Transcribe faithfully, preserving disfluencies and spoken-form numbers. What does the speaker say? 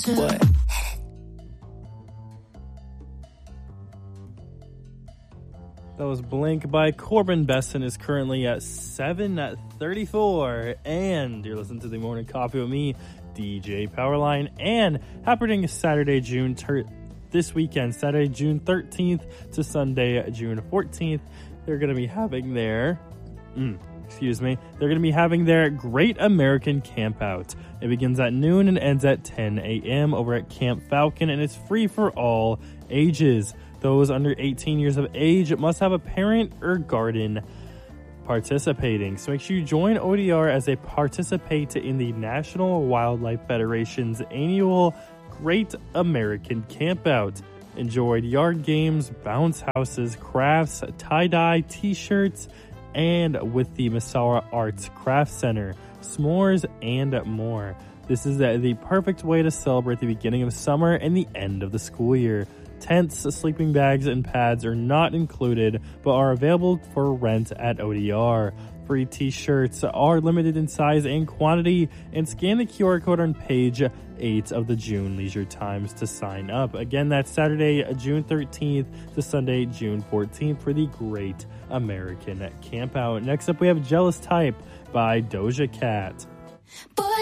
What? That was Blink by Corbin Besson. Is currently at seven thirty-four. And you're listening to the Morning Coffee with me, D J Powerline. And happening Saturday, June ter- this weekend, Saturday, June thirteenth to Sunday, June fourteenth. They're going to be having their... Mm, excuse me. They're going to be having their Great American Campout. It begins at noon and ends at ten a.m. over at Camp Falcon, and it's free for all ages. Those under eighteen years of age must have a parent or guardian participating. So make sure you join O D R as they participate in the National Wildlife Federation's annual Great American Campout. Enjoy yard games, bounce houses, crafts, tie-dye, t-shirts, and with the Masara Arts Craft Center, s'mores, and more. This is the, the perfect way to celebrate the beginning of summer and the end of the school year. Tents, sleeping bags, and pads are not included, but are available for rent at O D R. Free t-shirts are limited in size and quantity, and scan the Q R code on page eight of the June Leisure Times to sign up. Again, that's Saturday, June thirteenth to Sunday, June fourteenth for the Great American Campout. Next up, we have Jealous Type by Doja Cat. Boy,